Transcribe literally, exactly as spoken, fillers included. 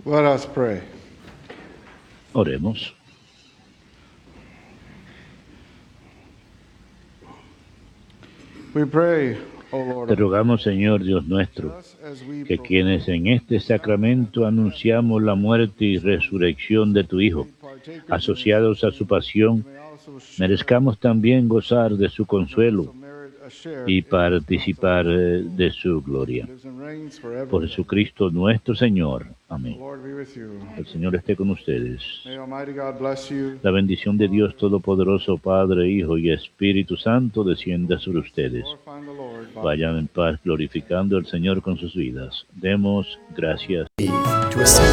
Let us pray. Oremos. We pray, O Lord, Te rogamos, Señor Dios nuestro, que quienes en este sacramento anunciamos la muerte y resurrección de tu Hijo, asociados a su pasión, merezcamos también gozar de su consuelo y participar de su gloria. Por Jesucristo nuestro Señor. Amén. El Señor esté con ustedes. La bendición de Dios Todopoderoso, Padre, Hijo y Espíritu Santo, descienda sobre ustedes. Vayan en paz glorificando al Señor con sus vidas. Demos gracias. Twisted.